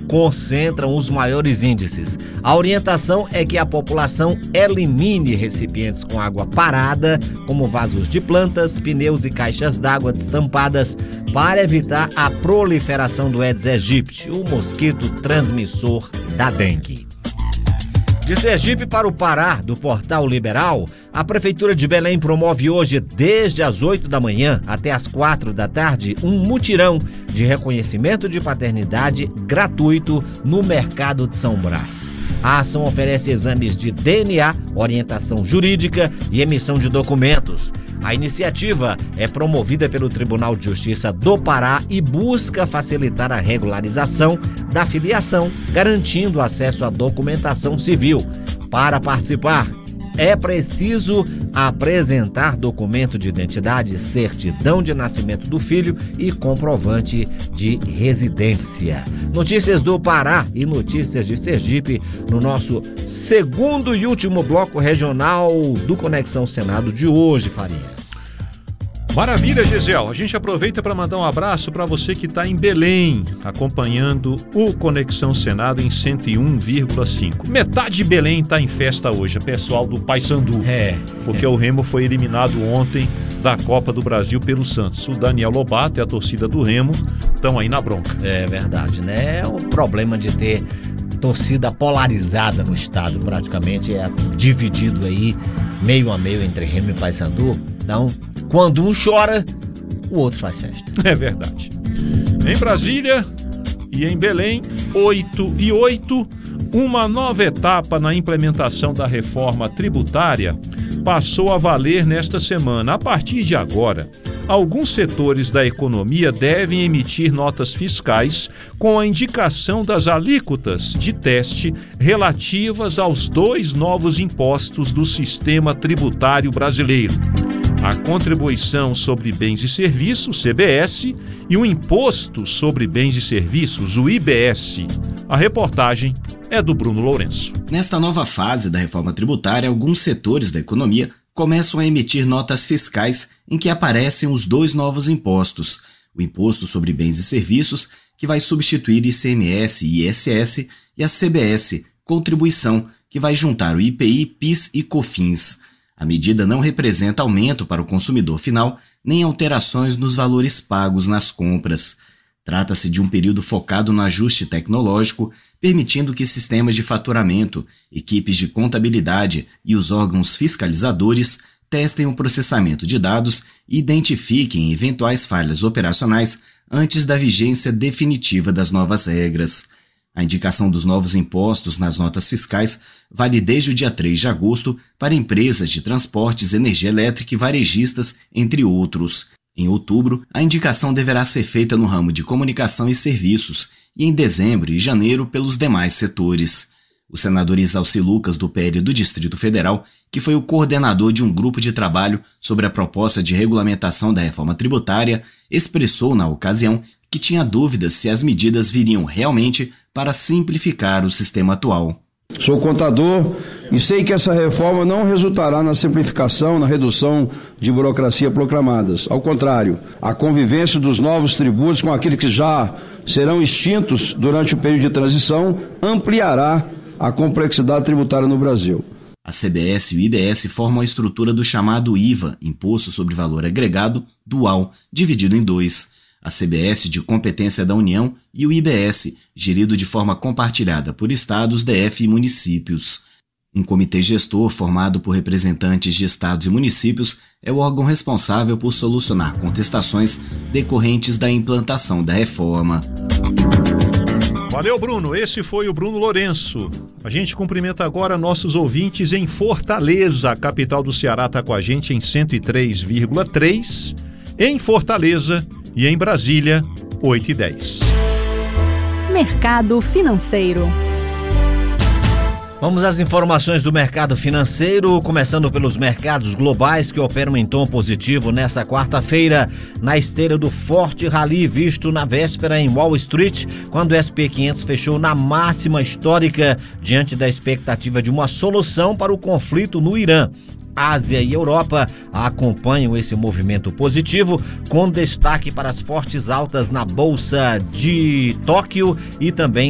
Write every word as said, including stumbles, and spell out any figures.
concentram os maiores índices. A orientação é que a população elimine recipientes com água parada, como vasos de plantas, pneus e caixas d'água destampadas, para evitar a proliferação do Aedes aegypti, o mosquito transmissor da dengue. De Sergipe para o Pará, do Portal Liberal, a Prefeitura de Belém promove hoje, desde as oito da manhã até as quatro da tarde, um mutirão de reconhecimento de paternidade gratuito no mercado de São Brás. A ação oferece exames de D N A, orientação jurídica e emissão de documentos. A iniciativa é promovida pelo Tribunal de Justiça do Pará e busca facilitar a regularização da filiação, garantindo acesso à documentação civil. Para participar, é preciso apresentar documento de identidade, certidão de nascimento do filho e comprovante de residência. Notícias do Pará e notícias de Sergipe no nosso segundo e último bloco regional do Conexão Senado de hoje, Faria. Maravilha, Gisel. A gente aproveita para mandar um abraço para você que está em Belém, acompanhando o Conexão Senado em cento e um vírgula cinco. Metade de Belém está em festa hoje, o pessoal do Paysandu. É. Porque é. o Remo foi eliminado ontem da Copa do Brasil pelo Santos. O Daniel Lobato e a torcida do Remo estão aí na bronca. É verdade, né? É o problema de ter torcida polarizada no estado, praticamente é dividido aí meio a meio entre Remo e Paysandu. Então, quando um chora, o outro faz festa. É verdade. Em Brasília e em Belém, oito e oito, uma nova etapa na implementação da reforma tributária passou a valer nesta semana. A partir de agora, alguns setores da economia devem emitir notas fiscais com a indicação das alíquotas de teste relativas aos dois novos impostos do sistema tributário brasileiro: a Contribuição sobre Bens e Serviços, C B S, e o Imposto sobre Bens e Serviços, o I B S. A reportagem é do Bruno Lourenço. Nesta nova fase da reforma tributária, alguns setores da economia começam a emitir notas fiscais em que aparecem os dois novos impostos: o Imposto sobre Bens e Serviços, que vai substituir I C M S e I S S, e a C B S, Contribuição, que vai juntar o I P I, PIS e COFINS. A medida não representa aumento para o consumidor final, nem alterações nos valores pagos nas compras. Trata-se de um período focado no ajuste tecnológico, permitindo que sistemas de faturamento, equipes de contabilidade e os órgãos fiscalizadores testem o processamento de dados e identifiquem eventuais falhas operacionais antes da vigência definitiva das novas regras. A indicação dos novos impostos nas notas fiscais vale desde o dia três de agosto para empresas de transportes, energia elétrica e varejistas, entre outros. Em outubro, a indicação deverá ser feita no ramo de comunicação e serviços e em dezembro e janeiro pelos demais setores. O senador Isalci Lucas, do P L do Distrito Federal, que foi o coordenador de um grupo de trabalho sobre a proposta de regulamentação da reforma tributária, expressou na ocasião que tinha dúvidas se as medidas viriam realmente para simplificar o sistema atual. Sou contador e sei que essa reforma não resultará na simplificação, na redução de burocracia proclamadas. Ao contrário, a convivência dos novos tributos com aqueles que já serão extintos durante o período de transição ampliará a complexidade tributária no Brasil. A C B S e o I B S formam a estrutura do chamado I V A, Imposto sobre Valor Agregado, dual, dividido em dois. A C B S de competência da União e o I B S, gerido de forma compartilhada por estados, D F e municípios. Um comitê gestor formado por representantes de estados e municípios é o órgão responsável por solucionar contestações decorrentes da implantação da reforma. Valeu, Bruno. Esse foi o Bruno Lourenço. A gente cumprimenta agora nossos ouvintes em Fortaleza. A capital do Ceará está com a gente em cento e três vírgula três. Em Fortaleza e em Brasília, oito e dez. Mercado financeiro. Vamos às informações do mercado financeiro, começando pelos mercados globais que operam em tom positivo nessa quarta-feira, na esteira do forte rally visto na véspera em Wall Street, quando o S and P quinhentos fechou na máxima histórica diante da expectativa de uma solução para o conflito no Irã. Ásia e Europa acompanham esse movimento positivo, com destaque para as fortes altas na Bolsa de Tóquio e também